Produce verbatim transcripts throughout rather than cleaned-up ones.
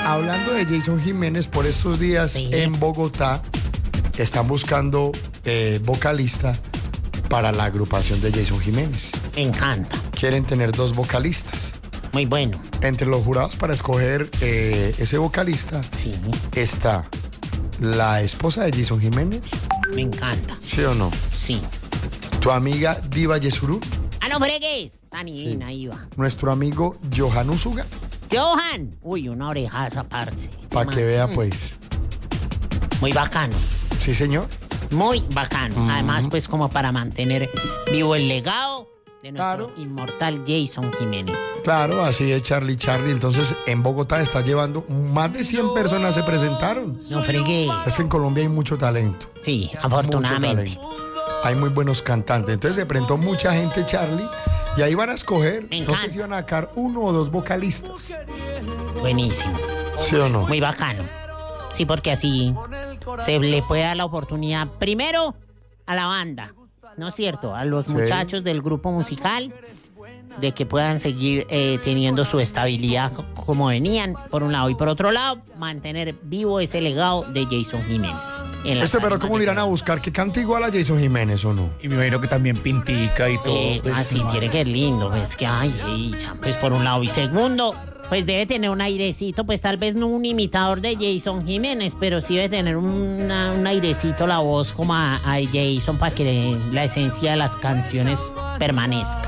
hablando de Jason Jiménez, por estos días Sí. en Bogotá están buscando eh, vocalista para la agrupación de Jason Jiménez. Me encanta. Quieren tener dos vocalistas. Muy bueno. Entre los jurados para escoger eh, ese vocalista Sí, está la esposa de Jason Jiménez, me encanta. ¿sí o no? Sí. Tu amiga Diva Yesurú, ¡Ah, no fregues! Tan divina, Sí. Iva. nuestro amigo Johan Úsuga, Johan. Uy, una orejaza, parce. Este para man, que vea mm, pues. Muy bacano. Sí, señor. Muy bacano. Mm. Además, pues como para mantener vivo el legado de nuestro Claro. inmortal Jason Jiménez. Claro, así es Charlie Charlie. Entonces en Bogotá está llevando, más de cien personas se presentaron. No fregues. Es que en Colombia hay mucho talento. Sí, Mucho afortunadamente. talento. Hay muy buenos cantantes. Entonces se presentó mucha gente, Charlie, y ahí van a escoger. Me No sé encanta. si van a sacar uno o dos vocalistas. Buenísimo. ¿Sí o no? Muy bacano. Sí, porque así se le puede dar la oportunidad primero a la banda, ¿no es cierto? A los Sí. muchachos del grupo musical de que puedan seguir eh, teniendo su estabilidad co- como venían, por un lado. Y por otro lado, mantener vivo ese legado de Jason Jiménez. en las Este pero tarimas ¿cómo de le irán a buscar? ¿Que cante igual a Jason Jiménez o no? Y me imagino que también pintica y todo. Eh, pues, ah, sí, tiene que ser lindo, pues que ay, sí, cha- pues por un lado. Y segundo, pues debe tener un airecito, pues tal vez no un imitador de Jason Jiménez, pero sí debe tener una- un airecito la voz como a, a Jason para que la esencia de las canciones permanezca.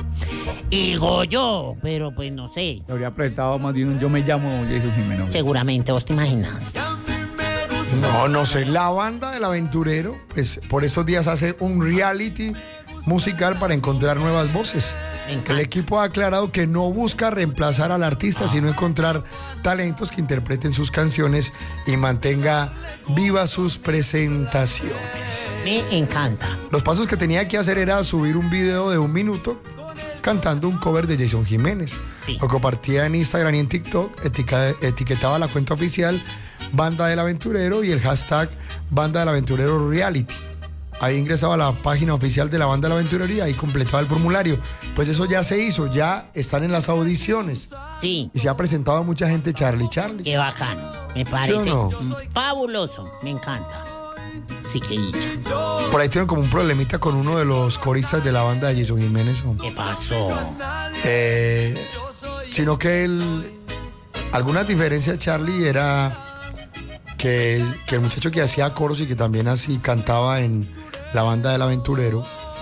Digo yo, pero pues no sé, Se habría presentado más bien un Yo me llamo Jason Jiménez. seguramente vos te imaginas. No, no sé. La banda del aventurero, pues por estos días hace un reality musical para encontrar nuevas voces. Me encanta. El equipo ha aclarado que no busca reemplazar al artista, sino encontrar talentos que interpreten sus canciones y mantenga vivas sus presentaciones. Me encanta. Los pasos que tenía que hacer era subir un video de un minuto cantando un cover de Jason Jiménez. Sí. Lo compartía en Instagram y en TikTok, etica- etiquetaba la cuenta oficial Banda del Aventurero y el hashtag Banda del Aventurero Reality. Ahí ingresaba a la página oficial de la Banda del Aventurero y ahí completaba el formulario. Pues eso ya se hizo, ya están en las audiciones. Sí, Y se ha presentado a mucha gente, Charlie Charlie. qué bacano. Me parece no? fabuloso. Me encanta. Sí, que dicha. Por ahí tuvieron como un problemita con uno de los coristas de la banda de Jason Jiménez. ¿No? ¿Qué pasó? Eh, sino que él, algunas diferencias, Charlie, era que, que el muchacho que hacía coros y que también así cantaba en la banda del aventurero,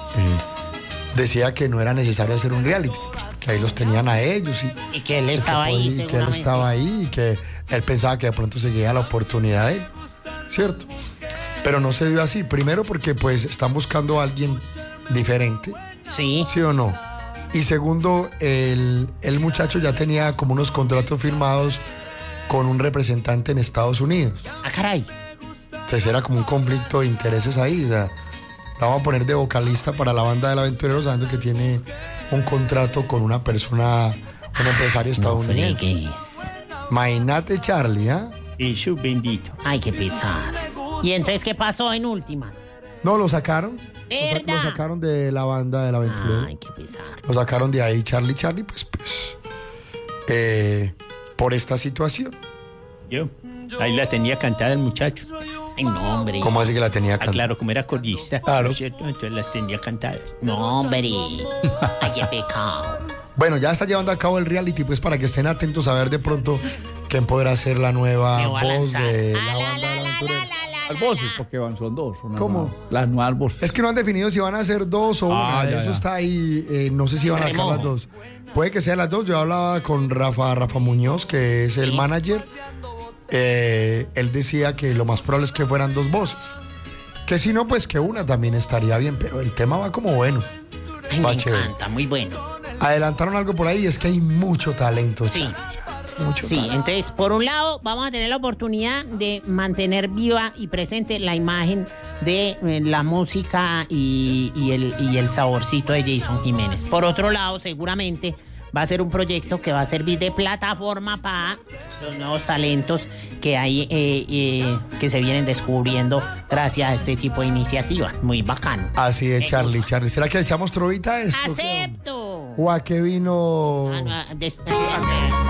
eh, decía que no era necesario hacer un reality, que ahí los tenían a ellos y, Y que él y que estaba ahí, podía- que él seguramente. estaba ahí y que él pensaba que de pronto se llegaba la oportunidad de él, ¿cierto? Pero no se dio así, primero porque pues están buscando a alguien diferente, Sí. ¿sí o no? Y segundo, el, el muchacho ya tenía como unos contratos firmados con un representante en Estados Unidos. Ah, caray. Entonces era como un conflicto de intereses ahí. O sea, la vamos a poner de vocalista para la banda del aventurero sabiendo que tiene un contrato con una persona, un empresario No estadounidense. fregues. Imagínate, Charlie, ¿ah? Jesús bendito. Ay, qué pesar. ¿Y entonces qué pasó en últimas? No, lo sacaron. Lo, sa- ¿Verdad? lo sacaron de la banda del aventurero. Ay, qué pesar. Lo sacaron de ahí, Charlie, Charlie, pues, pues, eh, por esta situación. Yo. Ahí la tenía cantada el muchacho. Ay, no, hombre. ¿Cómo así que la tenía Ah, cantada? claro, como era corista. Claro. ¿no es cierto? Entonces las tenía cantadas. No, hombre. Ay, qué pecado. Bueno, ya está llevando a cabo el reality, pues para que estén atentos a ver de pronto quién podrá ser la nueva Me voy a voz lanzar. de Ah, la la, banda la, del la, aventurero. la, la, la, Las voces, la. porque van, son dos. son las ¿Cómo? nuevas- Las nuevas voces. Es que no han definido si van a ser dos o una. Ah, ya, Eso ya. está ahí. eh, no sé si van a sacar Remojo. las dos. Puede que sean las dos. Yo hablaba con Rafa, Rafa Muñoz, que es el Sí. manager. Eh, él decía que lo más probable es que fueran dos voces. Que si no, pues que una también estaría bien. Pero el tema va como bueno. Ay, me Va chévere. encanta, muy bueno. Adelantaron algo por ahí y es que hay mucho talento. Sí. Charlie, o sea, mucho Sí, talento. entonces, por un lado, vamos a tener la oportunidad de mantener viva y presente la imagen de eh, la música y, y el, y el saborcito de Jason Jiménez. Por otro lado, seguramente va a ser un proyecto que va a servir de plataforma para los nuevos talentos que hay, eh, eh, que se vienen descubriendo gracias a este tipo de iniciativas. Muy bacano. Así es, Me Charlie, gusta. Charlie. ¿Será que le echamos trovita a esto? ¡Acepto! ¿O a qué vino? Ah, no, des-